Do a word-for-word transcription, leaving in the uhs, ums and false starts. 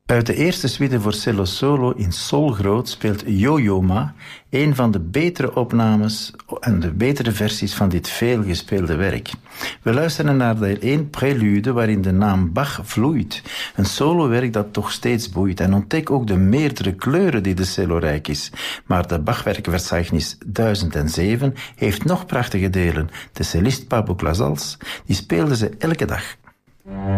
Uit de eerste suite voor cello solo in sol groot speelt Yo-Yo Ma een van de betere opnames en de betere versies van dit veelgespeelde werk. We luisteren naar deel één Prelude, waarin de naam Bach vloeit. Een solowerk dat toch steeds boeit. En ontdek ook de meerdere kleuren die de cello rijk is. Maar de Bachwerkverzeichnis duizend zeven heeft nog prachtige delen. De cellist Pablo Casals, die speelde ze elke dag.